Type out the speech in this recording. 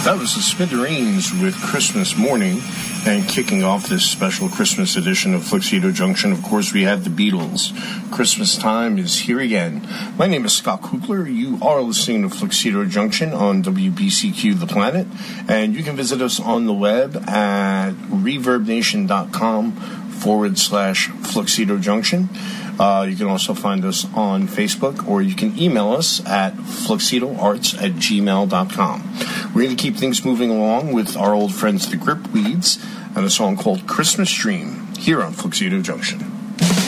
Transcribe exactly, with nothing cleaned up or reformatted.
That was the Smithereens with Christmas Morning, and kicking off this special Christmas edition of Fluxido Junction, of course, we had the Beatles. Christmas time is here again. My name is Scott Kugler. You are listening to Fluxido Junction on W B C Q The Planet, and you can visit us on the web at reverbnation.com forward slash Fluxido Junction. Uh, you can also find us on Facebook, or you can email us at fluxidoarts at gmail dot com. We're going to keep things moving along with our old friends, the Gripweeds, and a song called Christmas Dream, here on Fluxido Junction.